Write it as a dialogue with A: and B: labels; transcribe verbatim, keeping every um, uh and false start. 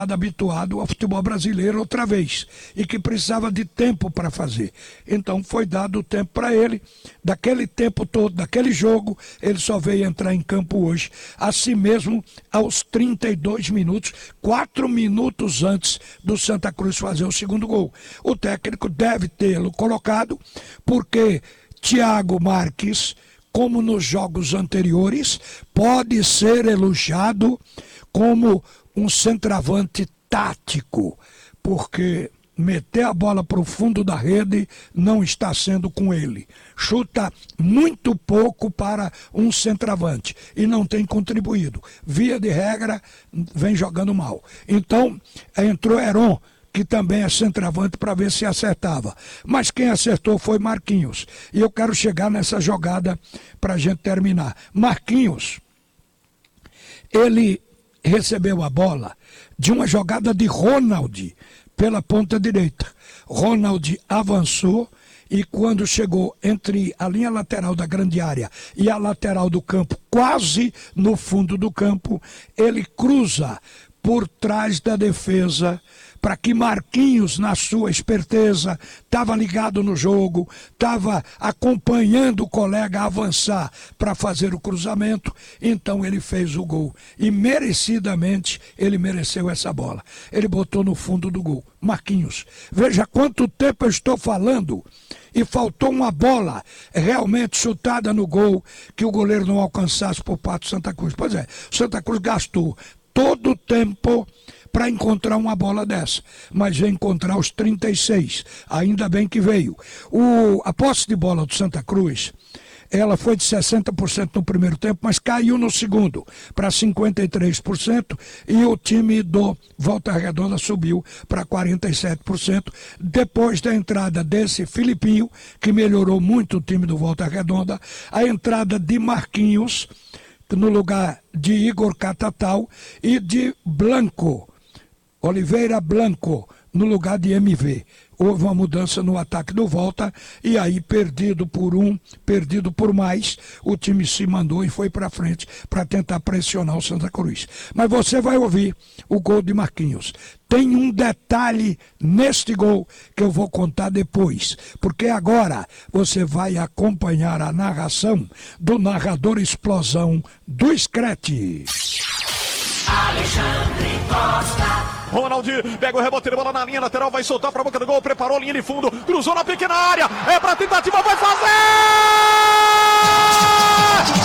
A: habituado ao futebol brasileiro outra vez e que precisava de tempo para fazer. Então foi dado o tempo para ele, daquele tempo todo, daquele jogo, ele só veio entrar em campo hoje, assim mesmo aos trinta e dois minutos, quatro minutos antes do Santa Cruz fazer o segundo gol. O técnico deve tê-lo colocado porque Thiago Marques, como nos jogos anteriores, pode ser elogiado como um centroavante tático, porque meter a bola para o fundo da rede não está sendo com ele. Chuta muito pouco para um centroavante e não tem contribuído. Via de regra, vem jogando mal. Então, entrou Heron, que também é centroavante, para ver se acertava. Mas quem acertou foi Marquinhos. E eu quero chegar nessa jogada para a gente terminar. Marquinhos, ele recebeu a bola de uma jogada de Ronald pela ponta direita. Ronald avançou e quando chegou entre a linha lateral da grande área e a lateral do campo, quase no fundo do campo, ele cruza por trás da defesa para que Marquinhos, na sua esperteza, estava ligado no jogo, estava acompanhando o colega avançar para fazer o cruzamento, então ele fez o gol. E merecidamente ele mereceu essa bola. Ele botou no fundo do gol. Marquinhos, veja quanto tempo eu estou falando e faltou uma bola realmente chutada no gol que o goleiro não alcançasse por parte do Santa Cruz. Pois é, Santa Cruz gastou todo o tempo para encontrar uma bola dessa, mas veio encontrar os trinta e seis, ainda bem que veio. O, a posse de bola do Santa Cruz, ela foi de sessenta por cento no primeiro tempo, mas caiu no segundo para cinquenta e três por cento e o time do Volta Redonda subiu para quarenta e sete por cento, depois da entrada desse Filipinho, que melhorou muito o time do Volta Redonda, a entrada de Marquinhos, no lugar de Igor Catatal, e de Blanco, Oliveira Blanco, no lugar de M V. Houve uma mudança no ataque do Volta e aí, perdido por um, perdido por mais, o time se mandou e foi para frente para tentar pressionar o Santa Cruz. Mas você vai ouvir o gol de Marquinhos. Tem um detalhe neste gol que eu vou contar depois, porque agora você vai acompanhar a narração do narrador explosão do Screte.
B: Alexandre Costa.
C: Ronald pega o rebote de bola na linha lateral, vai soltar para a boca do gol, preparou a linha de fundo, cruzou na pequena área, é para tentativa, vai fazer!